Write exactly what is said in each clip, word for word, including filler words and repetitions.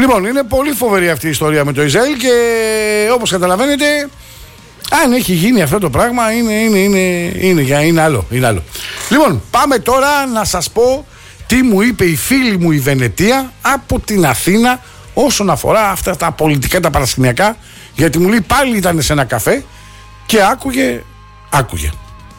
Λοιπόν, είναι πολύ φοβερή αυτή η ιστορία με το Ισραήλ και όπως καταλαβαίνετε, αν έχει γίνει αυτό το πράγμα, είναι, είναι, είναι, είναι, είναι, είναι, άλλο, είναι άλλο. Λοιπόν, πάμε τώρα να σας πω τι μου είπε η φίλη μου η Βενετία από την Αθήνα όσον αφορά αυτά τα πολιτικά, τα παρασκηνιακά, γιατί μου λέει πάλι ήταν σε ένα καφέ και άκουγε, άκουγε.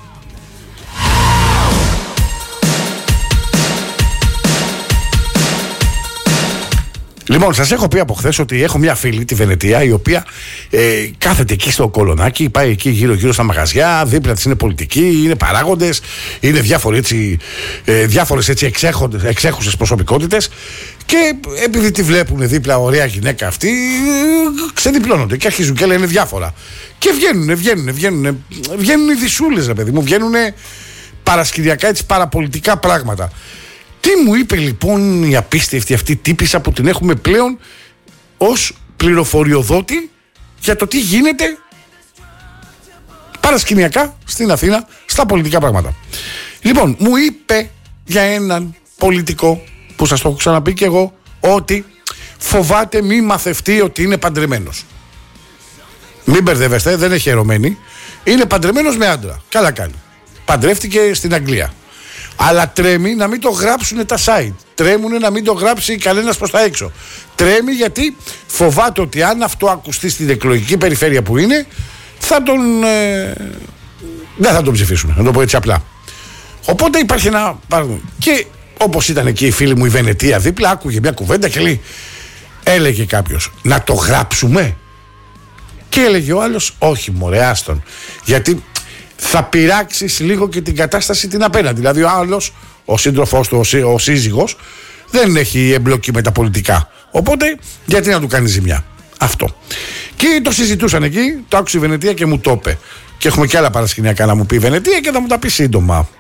Λοιπόν, σας έχω πει από χθες ότι έχω μια φίλη, τη Βενετία, η οποία ε, κάθεται εκεί στο Κολονάκι, πάει εκεί γύρω-γύρω στα μαγαζιά, δίπλα της είναι πολιτικοί, είναι παράγοντες, είναι διάφοροι έτσι, ε, διάφορες έτσι εξέχοντες, εξέχουσες προσωπικότητες και επειδή τη βλέπουν δίπλα ωραία γυναίκα αυτή, ξεδιπλώνονται και αρχίζουν και λένε διάφορα. Και βγαίνουν, βγαίνουν, βγαίνουν, βγαίνουν οι δυσούλες, ρε παιδί μου, βγαίνουν παρασκηνιακά έτσι παραπολιτικά πράγματα. Τι μου είπε λοιπόν η απίστευτη αυτή τύπισσα που την έχουμε πλέον ως πληροφοριοδότη για το τι γίνεται παρασκηνιακά στην Αθήνα στα πολιτικά πράγματα. Λοιπόν, μου είπε για έναν πολιτικό που σας το έχω ξαναπεί και εγώ ότι φοβάται μη μαθευτεί ότι είναι παντρεμένος. Μην μπερδεύεστε, δεν έχει ερωμένη. Είναι παντρεμένος με άντρα. Καλά κάνει. Παντρεύτηκε στην Αγγλία. Αλλά τρέμει να μην το γράψουν τα site. Τρέμουνε να μην το γράψει κανένας προς τα έξω. Τρέμει γιατί φοβάται ότι αν αυτό ακουστεί στην εκλογική περιφέρεια που είναι, θα τον. Ε, δεν θα τον ψηφίσουν. Να το πω έτσι απλά. Οπότε υπάρχει ένα. Και όπως ήταν εκεί η φίλη μου η Βενετία δίπλα, άκουγε μια κουβέντα και λέει, έλεγε κάποιος, να το γράψουμε. Και έλεγε ο άλλος, όχι μωρέ, άστον. Γιατί θα πειράξεις λίγο και την κατάσταση την απέναντι. Δηλαδή ο άλλος, ο σύντροφός του, ο, σύ, ο σύζυγος, δεν έχει εμπλοκή με τα πολιτικά. Οπότε γιατί να του κάνει ζημιά. Αυτό. Και το συζητούσαν εκεί, το άκουσε η Βενετία και μου το είπε. Και έχουμε και άλλα παρασκηνιακά να μου πει η Βενετία και θα μου τα πει σύντομα.